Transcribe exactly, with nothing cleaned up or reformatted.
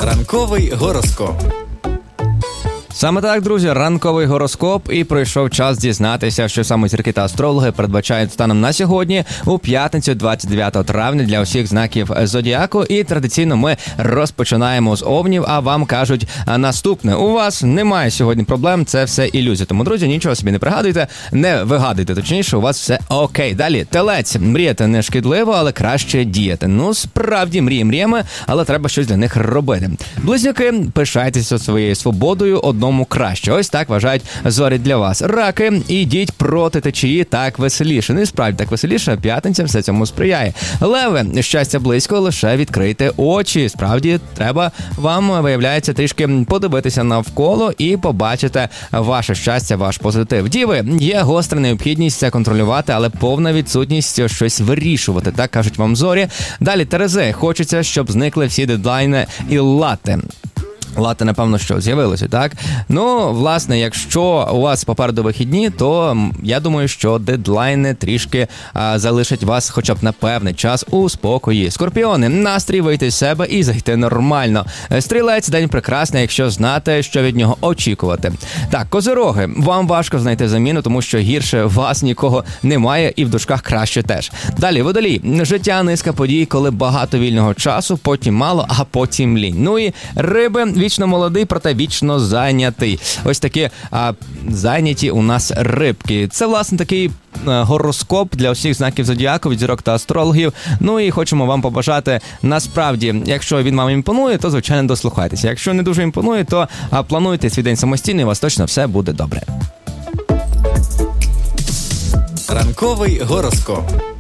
Ранковий гороскоп. Саме так, друзі, ранковий гороскоп, і прийшов час дізнатися, що саме зірки та астрологи передбачають станом на сьогодні, у п'ятницю, двадцять дев'ятого травня, для усіх знаків зодіаку. І традиційно ми розпочинаємо з овнів, а вам кажуть наступне. У вас немає сьогодні проблем, це все ілюзія. Тому, друзі, нічого собі не пригадуйте, не вигадуйте, точніше, у вас все окей. Далі, телець. Мріяти не шкідливо, але краще діяти. Ну, справді, мрії мріями, але треба щось для них робити. Близнюки, пишайтеся своєю свободою, одному краще. Ось так вважають зорі для вас. Раки, ідіть проти течії, так веселіше. Ну і справді так веселіше, п'ятниця все цьому сприяє. Леви, щастя близько, лише відкрийте очі. Справді, треба вам, виявляється, трішки подивитися навколо і побачити ваше щастя, ваш позитив. Діви, є гостра необхідність це контролювати, але повна відсутність щось вирішувати, так кажуть вам зорі. Далі, Терези, хочеться, щоб зникли всі дедлайни і лати. Лати, напевно, що з'явилося, так? Ну, власне, якщо у вас попереду вихідні, то я думаю, що дедлайни трішки а, залишать вас хоча б на певний час у спокої. Скорпіони, настрій вийти з себе і зайти нормально. Стрілець, день прекрасний, якщо знати, що від нього очікувати. Так, козироги, вам важко знайти заміну, тому що гірше вас нікого немає і в дужках краще теж. Далі, водолій, життя низка подій, коли багато вільного часу, потім мало, а потім лінь. Ну і риби, вічно молодий, проте вічно зайнятий. Ось такі а, зайняті у нас рибки. Це, власне, такий а, гороскоп для всіх знаків зодіаку від зірок та астрологів. Ну і хочемо вам побажати, насправді, якщо він вам імпонує, то, звичайно, дослухайтеся. Якщо не дуже імпонує, то а, плануйте свій день самостійно, і у вас точно все буде добре. Ранковий гороскоп.